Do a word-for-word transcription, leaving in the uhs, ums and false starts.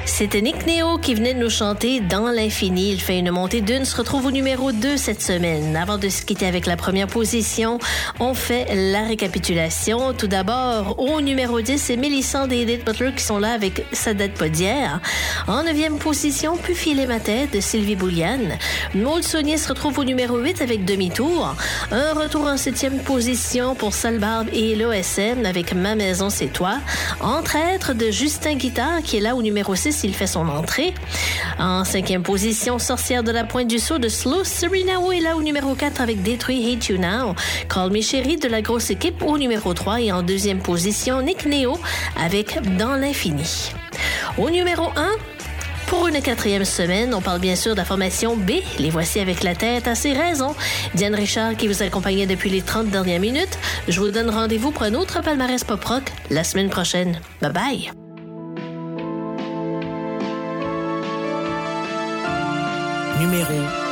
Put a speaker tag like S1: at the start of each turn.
S1: C'était Nick Neo qui venait de nous chanter Dans l'infini. Il fait une montée d'une, se retrouve au numéro deux cette semaine. Avant de se quitter avec la première position, on fait la récapitulation. Tout d'abord, au numéro dix, c'est Mélissande et Edith Butler qui sont là avec Ça date pas d'hier. En neuvième position, Pu filer ma tête de Sylvie Boulian. Maud Saunier se retrouve au numéro huit avec Demi-tour. Un retour en septième position pour Salbarbe et l'O S M avec Ma maison c'est toi. Entre-êtres de Justin Guitare qui est là au numéro six. Il fait son entrée. En cinquième position, Sorcière de la Pointe du Saut de Slow. Serena Wu est là au numéro quatre avec Détruit Hate You Now. Call Me Chérie de la grosse équipe au numéro trois. Et en deuxième position, Nick Neo avec Dans l'infini. Au numéro un, pour une quatrième semaine, on parle bien sûr de la formation B. Les voici avec la tête à ses raisons. Diane Richard qui vous accompagnait depuis les trente dernières minutes. Je vous donne rendez-vous pour un autre palmarès pop-rock la semaine prochaine. Bye bye!
S2: Numéro